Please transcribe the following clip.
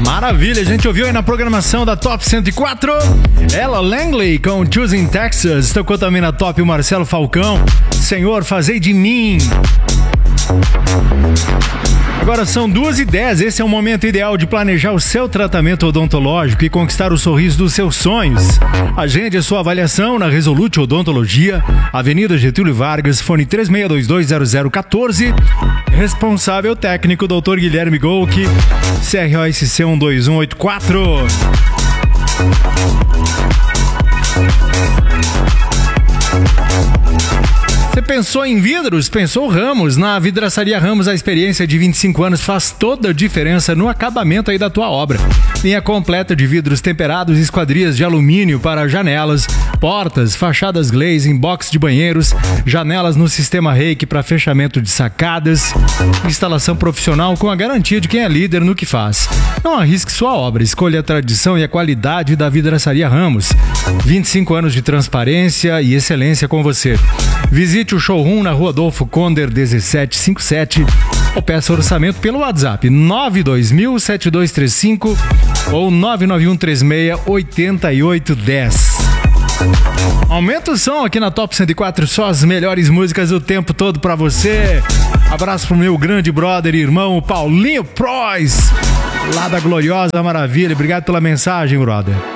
Maravilha, a gente ouviu aí na programação da Top 104 Ella Langley com Choosing Texas. Tocou também na Top o Marcelo Falcão, Senhor, fazei de mim. Agora são 2h10, esse é o momento ideal de planejar o seu tratamento odontológico e conquistar o sorriso dos seus sonhos. Agende a sua avaliação na Resolute Odontologia, Avenida Getúlio Vargas, fone 36220014. Responsável técnico, Dr. Guilherme Golke, CROSC 12184. Você pensou em vidros? Pensou Ramos. Na Vidraçaria Ramos, a experiência de 25 anos faz toda a diferença no acabamento aí da tua obra. Linha completa de vidros temperados e esquadrias de alumínio para janelas, portas, fachadas glazing, box de banheiros, janelas no sistema Reiki para fechamento de sacadas, instalação profissional com a garantia de quem é líder no que faz. Não arrisque sua obra, escolha a tradição e a qualidade da Vidraçaria Ramos. 25 anos de transparência e excelência com você. Visite o showroom na Rua Adolfo Conder 1757 ou peça orçamento pelo WhatsApp 92000-7235 ou 99136-8810. Aumenta o som aqui na Top 104, só as melhores músicas o tempo todo pra você. Abraço pro meu grande brother e irmão, Paulinho Prois, lá da Gloriosa Maravilha. Obrigado pela mensagem, brother.